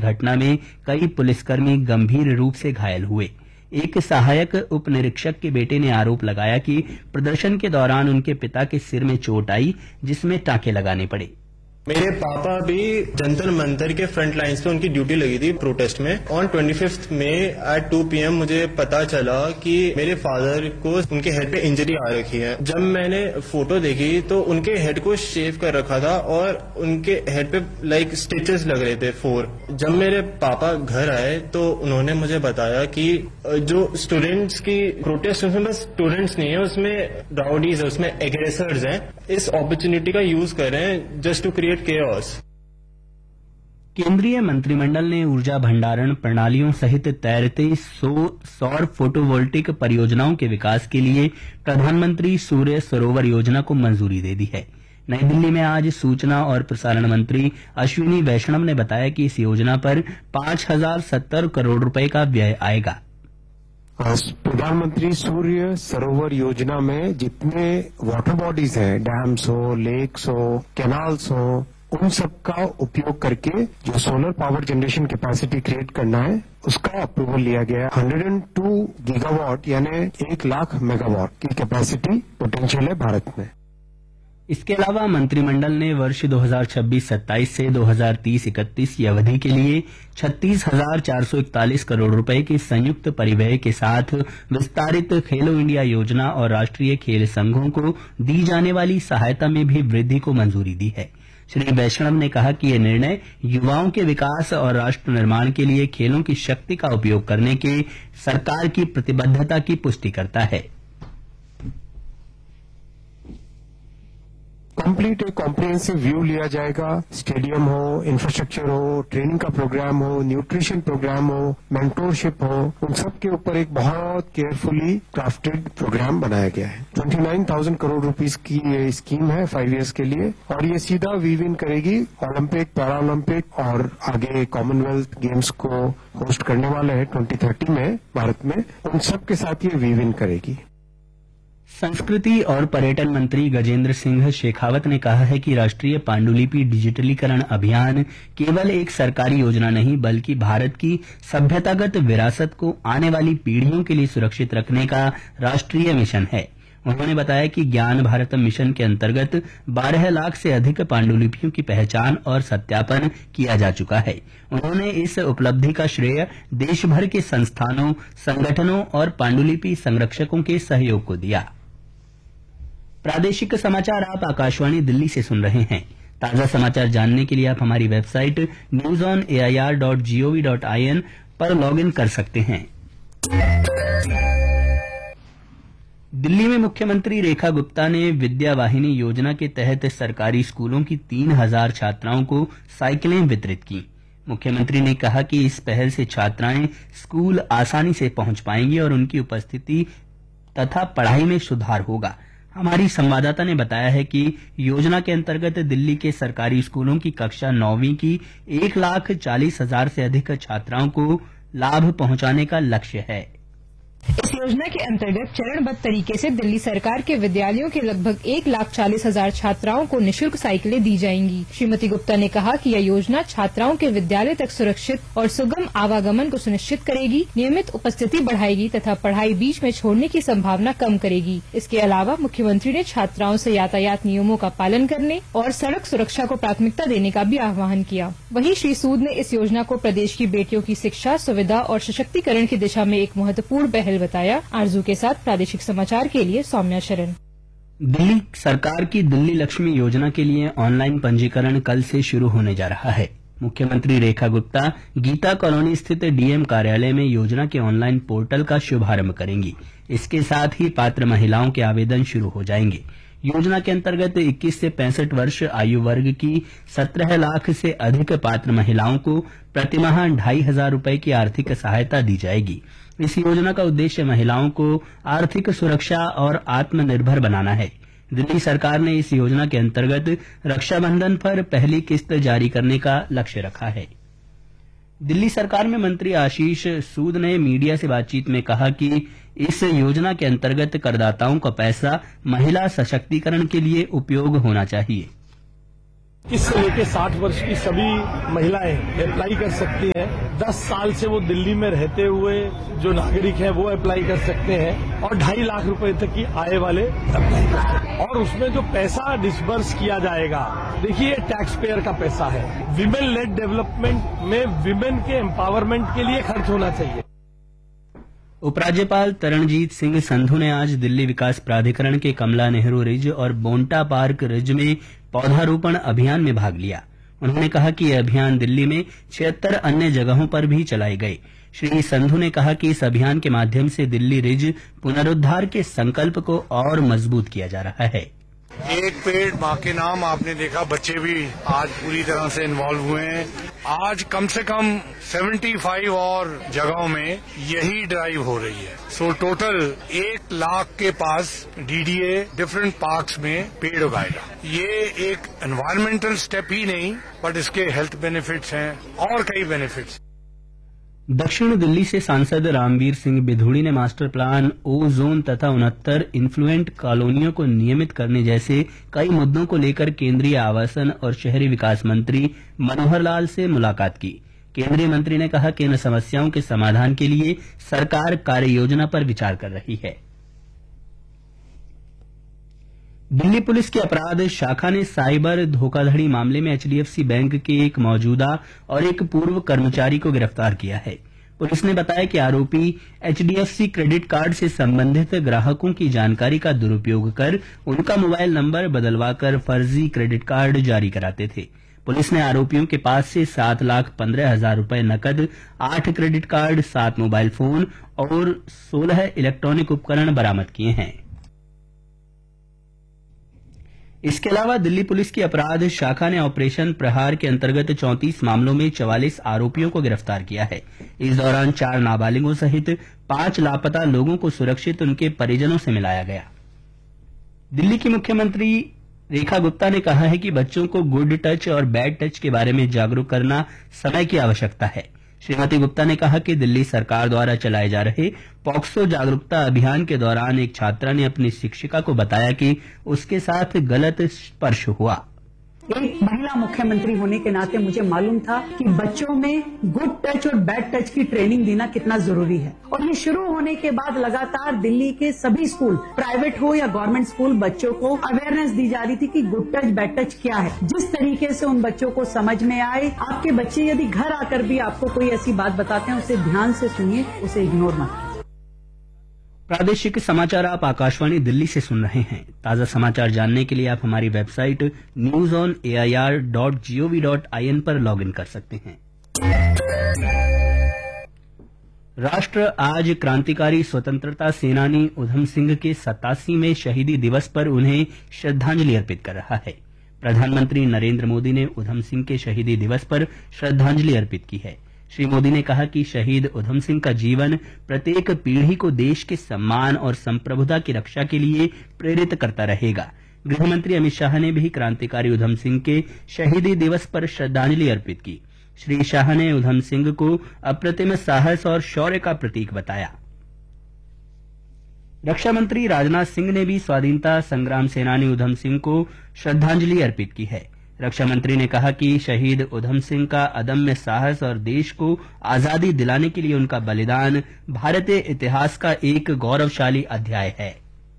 घटना में कई पुलिसकर्मी गंभीर रूप से घायल हुए। एक सहायक उप निरीक्षक के बेटे ने आरोप लगाया कि प्रदर्शन के दौरान उनके पिता के सिर में चोट आई, जिसमें टांके लगाने पड़े। मेरे पापा भी जंतर मंतर के फ्रंट लाइन्स पे उनकी ड्यूटी लगी थी प्रोटेस्ट में। ऑन 25 मई एट 2 PM मुझे पता चला कि मेरे फादर को उनके हेड पे इंजरी आ रखी है। जब मैंने फोटो देखी तो उनके हेड को शेव कर रखा था और उनके हेड पे स्टिचेस लग रहे थे 4। जब मेरे पापा घर आए तो उन्होंने मुझे बताया कि जो स्टूडेंट्स की प्रोटेस्ट, उसमें बस स्टूडेंट्स नहीं है, उसमें राउडीज है, उसमें एग्रेसर्स हैं। इस अपॉर्चुनिटी का यूज कर रहे हैं जस्ट टू क्रिएट केओस। केंद्रीय मंत्रिमंडल ने ऊर्जा भंडारण प्रणालियों सहित तैरते सौर फोटोवोल्टिक परियोजनाओं के विकास के लिए प्रधानमंत्री सूर्य सरोवर योजना को मंजूरी दे दी है। नई दिल्ली में आज सूचना और प्रसारण मंत्री अश्विनी वैष्णव ने बताया कि इस योजना पर 5070 करोड़ रुपए का व्यय आएगा। प्रधानमंत्री सूर्य सरोवर योजना में जितने वाटर बॉडीज हैं, डैम्स हो, लेक्स हो, कैनाल्स हो, उन सब का उपयोग करके जो solar power generation capacity create करना है, उसका अप्रूवल लिया गया है। 102 गीगावाट यानी 1 लाख मेगावाट की कैपेसिटी पोटेंशियल है भारत में। इसके अलावा मंत्रिमंडल ने वर्ष 2026-27 से 2030-31 की अवधि के लिए 36,441 करोड़ रुपए की संयुक्त परिव्यय के साथ विस्तारित खेलो इंडिया योजना और राष्ट्रीय खेल संघों को दी जाने वाली सहायता में भी वृद्धि को मंजूरी दी है। श्री वैष्णव ने कहा कि यह निर्णय युवाओं के विकास और राष्ट्र निर्माण के लिए खेलों की शक्ति का उपयोग करने के सरकार की प्रतिबद्धता की पुष्टि करता है। कंप्लीट एक कॉम्प्रिहेंसिव व्यू लिया जाएगा। स्टेडियम हो, इंफ्रास्ट्रक्चर हो, ट्रेनिंग का प्रोग्राम हो, न्यूट्रिशन प्रोग्राम हो, मेंटोरशिप हो, उन सब के ऊपर एक बहुत केयरफुली क्राफ्टेड प्रोग्राम बनाया गया है। 29,000 करोड़ रुपीस की ये स्कीम है 5 इयर्स के लिए और ये सीधा वीव इन करेगी ओलंपिक, पैरा ओलंपिक और आगे कॉमनवेल्थ गेम्स को होस्ट करने वाले हैं 2030 में भारत में, उन सब के साथ ये वीव इन करेगी। संस्कृति और पर्यटन मंत्री गजेंद्र सिंह शेखावत ने कहा है कि राष्ट्रीय पांडुलिपि डिजिटलीकरण अभियान केवल एक सरकारी योजना नहीं बल्कि भारत की सभ्यतागत विरासत को आने वाली पीढ़ियों के लिए सुरक्षित रखने का राष्ट्रीय मिशन है। उन्होंने बताया कि ज्ञान भारतम मिशन के अंतर्गत 12 लाख से अधिक पांडुलिपियों की पहचान और सत्यापन किया जा चुका है। उन्होंने इस उपलब्धि का श्रेय देश भर के संस्थानों, संगठनों और पांडुलिपि संरक्षकों के सहयोग को दिया। प्रादेशिक समाचार आप आकाशवाणी दिल्ली से सुन रहे हैं। ताजा समाचार जानने के लिए आप हमारी वेबसाइट newsonair.gov.in पर लॉगिन कर सकते हैं। दिल्ली में मुख्यमंत्री रेखा गुप्ता ने विद्या वाहिनी योजना के तहत सरकारी स्कूलों की 3000 छात्राओं को साइकिलें वितरित की। मुख्यमंत्री ने कहा कि इस पहल से छात्राएं स्कूल आसानी से पहुंच पाएंगी और उनकी उपस्थिति तथा पढ़ाई में सुधार होगा। हमारी संवाददाता ने बताया है कि योजना के अंतर्गत दिल्ली के सरकारी स्कूलों की कक्षा 9वीं की 1,40,000 से अधिक छात्राओं को लाभ पहुंचाने का लक्ष्य है। इस योजना के अंतर्गत चरणबद्ध तरीके से दिल्ली सरकार के विद्यालयों के लगभग 1,40,000 छात्राओं को निशुल्क साइकिलें दी जाएंगी। श्रीमती गुप्ता ने कहा कि यह योजना छात्राओं के विद्यालय तक सुरक्षित और सुगम आवागमन को सुनिश्चित करेगी, नियमित उपस्थिति बढ़ाएगी तथा पढ़ाई बीच में छोड़ने की संभावना कम करेगी। इसके अलावा मुख्यमंत्री ने छात्राओं से यातायात नियमों का पालन करने और सड़क सुरक्षा को प्राथमिकता देने का भी आह्वान किया। वहीं श्री सूद ने इस योजना को प्रदेश की बेटियों की शिक्षा, सुविधा और सशक्तिकरण की दिशा में एक महत्वपूर्ण पहल बताया। आरजू के साथ प्रादेशिक समाचार के लिए सौम्या शरण। दिल्ली सरकार की दिल्ली लक्ष्मी योजना के लिए ऑनलाइन पंजीकरण कल से शुरू होने जा रहा है। मुख्यमंत्री रेखा गुप्ता गीता कॉलोनी स्थित डीएम कार्यालय में योजना के ऑनलाइन पोर्टल का शुभारंभ करेंगी। इसके साथ ही पात्र महिलाओं के आवेदन शुरू हो जाएंगे। योजना के अंतर्गत 21 से 65 वर्ष आयु वर्ग की 17 लाख से अधिक पात्र महिलाओं को प्रतिमाह 2,500 रुपए की आर्थिक सहायता दी जाएगी। इस योजना का उद्देश्य महिलाओं को आर्थिक सुरक्षा और आत्मनिर्भर बनाना है। दिल्ली सरकार ने इस योजना के अंतर्गत रक्षाबंधन पर पहली किस्त जारी करने का लक्ष्य रखा है। दिल्ली सरकार में मंत्री आशीष सूद ने मीडिया से बातचीत में कहा कि इस योजना के अंतर्गत करदाताओं का पैसा महिला सशक्तिकरण के लिए उपयोग होना चाहिए। 21 से लेकर 60 वर्ष की सभी महिलाएं अप्लाई कर सकती हैं। 10 साल से वो दिल्ली में रहते हुए जो नागरिक हैं वो अप्लाई कर सकते हैं और 2.5 लाख रुपए तक की आय वाले अप्लाई कर सकते हैं। और उसमें जो पैसा डिसबर्स किया जाएगा, देखिए ये टैक्स पेयर का पैसा है। विमेन लेड डेवलपमेंट में विमेन के एम्पावरमेंट के लिए खर्च होना चाहिए। उपराज्यपाल तरणजीत सिंह संधू ने आज दिल्ली विकास प्राधिकरण के कमला नेहरू रिज और बोंटा पार्क रिज में पौधारोपण अभियान में भाग लिया। उन्होंने कहा कि यह अभियान दिल्ली में 76 अन्य जगहों पर भी चलाए गए। श्री संधू ने कहा कि इस अभियान के माध्यम से दिल्ली रिज पुनरुद्धार के संकल्प को और मजबूत किया जा रहा है। एक पेड़ माँ के नाम, आपने देखा बच्चे भी आज पूरी तरह से इन्वॉल्व हुए हैं। आज कम से कम 75 और जगहों में यही ड्राइव हो रही है। सो टोटल 1 लाख के पास डीडीए डिफरेंट पार्क्स में पेड़ उगाएगा। ये एक एनवायरमेंटल स्टेप ही नहीं, बट इसके हेल्थ बेनिफिट्स हैं और कई बेनिफिट्स। दक्षिण दिल्ली से सांसद रामवीर सिंह बिधूड़ी ने मास्टर प्लान ओ जोन तथा 69 इन्फ्लुएंट कॉलोनियों को नियमित करने जैसे कई मुद्दों को लेकर केंद्रीय आवासन और शहरी विकास मंत्री मनोहर लाल से मुलाकात की। केंद्रीय मंत्री ने कहा कि इन समस्याओं के समाधान के लिए सरकार कार्य योजना पर विचार कर रही है। दिल्ली पुलिस की अपराध शाखा ने साइबर धोखाधड़ी मामले में एचडीएफसी बैंक के एक मौजूदा और एक पूर्व कर्मचारी को गिरफ्तार किया है। पुलिस ने बताया कि आरोपी एचडीएफसी क्रेडिट कार्ड से संबंधित ग्राहकों की जानकारी का दुरुपयोग कर उनका मोबाइल नंबर बदलवाकर फर्जी क्रेडिट कार्ड जारी कराते थे। पुलिस ने आरोपियों के पास से 7,15,000 रुपए नकद, 8 क्रेडिट कार्ड, 7 मोबाइल फोन और 16 इलेक्ट्रॉनिक उपकरण बरामद किए हैं। इसके अलावा दिल्ली पुलिस की अपराध शाखा ने ऑपरेशन प्रहार के अंतर्गत 34 मामलों में 44 आरोपियों को गिरफ्तार किया है। इस दौरान 4 नाबालिगों सहित 5 लापता लोगों को सुरक्षित उनके परिजनों से मिलाया गया। दिल्ली की मुख्यमंत्री रेखा गुप्ता ने कहा है कि बच्चों को गुड टच और बैड टच के बारे में जागरूक करना समय की आवश्यकता है। श्रीमती गुप्ता ने कहा कि दिल्ली सरकार द्वारा चलाए जा रहे पॉक्सो जागरूकता अभियान के दौरान एक छात्रा ने अपनी शिक्षिका को बताया कि उसके साथ गलत स्पर्श हुआ। एक महिला मुख्यमंत्री होने के नाते मुझे मालूम था कि बच्चों में गुड टच और बैड टच की ट्रेनिंग देना कितना जरूरी है। और ये शुरू होने के बाद लगातार दिल्ली के सभी स्कूल, प्राइवेट हो या गवर्नमेंट स्कूल, बच्चों को अवेयरनेस दी जा रही थी कि गुड टच बैड टच क्या है। जिस तरीके से उन बच्चों को समझ में आए, आपके बच्चे यदि घर आकर भी आपको कोई ऐसी बात बताते हैं, उसे ध्यान से सुनिए, उसे इग्नोर मत कीजिए। प्रादेशिक समाचार आप आकाशवाणी दिल्ली से सुन रहे हैं। ताजा समाचार जानने के लिए आप हमारी वेबसाइट news.air.gov.in पर लॉगिन कर सकते हैं। राष्ट्र आज क्रांतिकारी स्वतंत्रता सेनानी उधम सिंह के 87वें शहीदी दिवस पर उन्हें श्रद्धांजलि अर्पित कर रहा है। प्रधानमंत्री नरेंद्र मोदी ने उधम सिंह के शहीदी दिवस पर श्रद्धांजलि अर्पित की है। श्री मोदी ने कहा कि शहीद उधम सिंह का जीवन प्रत्येक पीढ़ी को देश के सम्मान और संप्रभुता की रक्षा के लिए प्रेरित करता रहेगा। गृहमंत्री अमित शाह ने भी क्रांतिकारी उधम सिंह के शहीदी दिवस पर श्रद्धांजलि अर्पित की। श्री शाह ने उधम सिंह को अप्रतिम साहस और शौर्य का प्रतीक बताया। रक्षा मंत्री राजनाथ सिंह ने भी स्वाधीनता संग्राम सेनानी उधम सिंह को श्रद्धांजलि अर्पित की है। रक्षा मंत्री ने कहा कि शहीद उधम सिंह का अदम्य साहस और देश को आजादी दिलाने के लिए उनका बलिदान भारतीय इतिहास का एक गौरवशाली अध्याय है।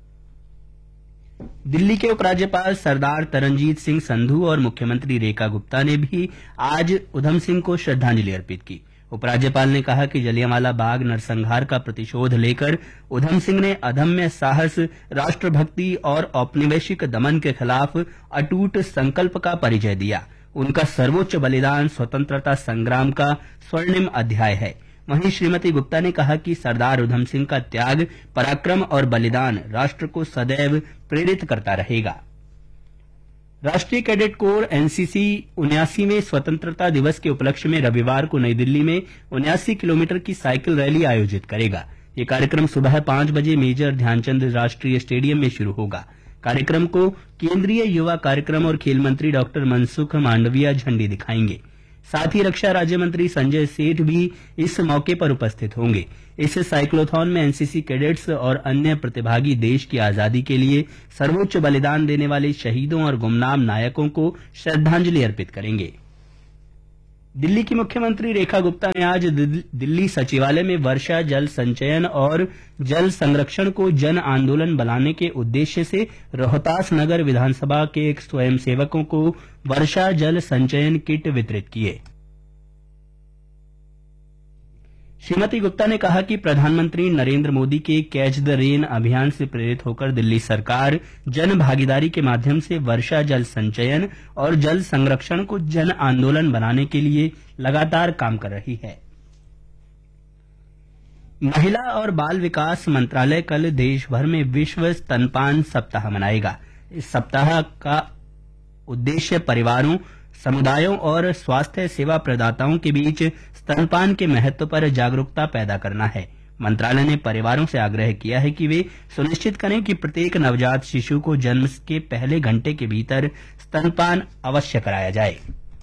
दिल्ली के उपराज्यपाल सरदार तरनजीत सिंह संधू और मुख्यमंत्री रेखा गुप्ता ने भी आज उधम सिंह को श्रद्धांजलि अर्पित की। उपराज्यपाल ने कहा कि जलियांवाला बाग नरसंहार का प्रतिशोध लेकर उधम सिंह ने अदम्य साहस, राष्ट्रभक्ति और औपनिवेशिक दमन के खिलाफ अटूट संकल्प का परिचय दिया। उनका सर्वोच्च बलिदान स्वतंत्रता संग्राम का स्वर्णिम अध्याय है। वहीं श्रीमती गुप्ता ने कहा कि सरदार उधम सिंह का त्याग, पराक्रम और बलिदान राष्ट्र को सदैव प्रेरित करता रहेगा। राष्ट्रीय कैडेट कोर एनसीसी 79वें स्वतंत्रता दिवस के उपलक्ष्य में रविवार को नई दिल्ली में 79 किलोमीटर की साइकिल रैली आयोजित करेगा। ये कार्यक्रम सुबह 5 बजे मेजर ध्यानचंद राष्ट्रीय स्टेडियम में शुरू होगा। कार्यक्रम को केंद्रीय युवा कार्यक्रम और खेल मंत्री डॉक्टर मनसुख मांडविया झंडी दिखाएंगे। साथ ही रक्षा राज्य मंत्री संजय सेठ भी इस मौके पर उपस्थित होंगे। इस साइक्लोथॉन में एनसीसी कैडेट्स और अन्य प्रतिभागी देश की आजादी के लिए सर्वोच्च बलिदान देने वाले शहीदों और गुमनाम नायकों को श्रद्धांजलि अर्पित करेंगे। दिल्ली की मुख्यमंत्री रेखा गुप्ता ने आज दिल्ली सचिवालय में वर्षा जल संचयन और जल संरक्षण को जन आंदोलन बनाने के उद्देश्य से रोहतास नगर विधानसभा के स्वयंसेवकों को वर्षा जल संचयन किट वितरित किए। श्रीमती गुप्ता ने कहा कि प्रधानमंत्री नरेंद्र मोदी के कैच द रेन अभियान से प्रेरित होकर दिल्ली सरकार जन भागीदारी के माध्यम से वर्षा जल संचयन और जल संरक्षण को जन आंदोलन बनाने के लिए लगातार काम कर रही है। महिला और बाल विकास मंत्रालय कल देश भर में विश्व स्तनपान सप्ताह मनाएगा। इस सप्ताह का उद्देश्य परिवारों, समुदायों और स्वास्थ्य सेवा प्रदाताओं के बीच स्तनपान के महत्व पर जागरूकता पैदा करना है। मंत्रालय ने परिवारों से आग्रह किया है कि वे सुनिश्चित करें कि प्रत्येक नवजात शिशु को जन्म के पहले घंटे के भीतर स्तनपान अवश्य कराया जाए।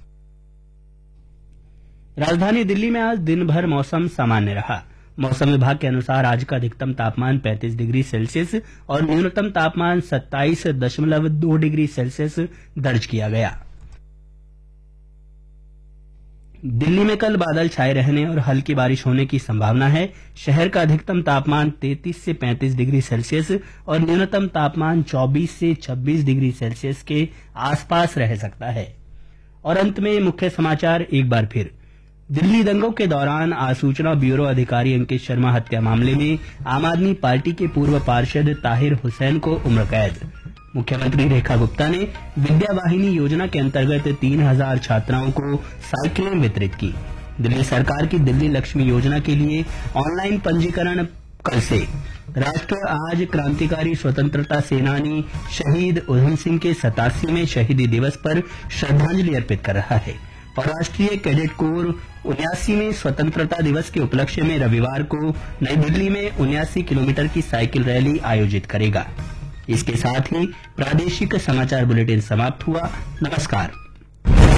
राजधानी दिल्ली में आज दिन भर मौसम सामान्य रहा। मौसम विभाग के अनुसार आज का अधिकतम तापमान 35 डिग्री सेल्सियस और न्यूनतम तापमान 27.2 डिग्री सेल्सियस दर्ज किया गया। दिल्ली में कल बादल छाए रहने और हल्की बारिश होने की संभावना है। शहर का अधिकतम तापमान 33 से 35 डिग्री सेल्सियस और न्यूनतम तापमान 24 से 26 डिग्री सेल्सियस के आसपास रह सकता है। और अंत में मुख्य समाचार एक बार फिर। दिल्ली दंगों के दौरान आज सूचना ब्यूरो अधिकारी अंकित शर्मा हत्या मामले में आम आदमी पार्टी के पूर्व पार्षद ताहिर हुसैन को उम्र कैद। मुख्यमंत्री रेखा गुप्ता ने विद्या वाहिनी योजना के अंतर्गत 3000 छात्राओं को साइकिलें वितरित की। दिल्ली सरकार की दिल्ली लक्ष्मी योजना के लिए ऑनलाइन पंजीकरण कल से। राष्ट्र आज क्रांतिकारी स्वतंत्रता सेनानी शहीद उधम सिंह के 87वें शहीदी दिवस पर श्रद्धांजलि अर्पित कर रहा है और राष्ट्रीय कैडेट कोर 79वें स्वतंत्रता दिवस के उपलक्ष्य में रविवार को नई दिल्ली में 79 किलोमीटर की साइकिल रैली आयोजित करेगा। इसके साथ ही प्रादेशिक समाचार बुलेटिन समाप्त हुआ। नमस्कार।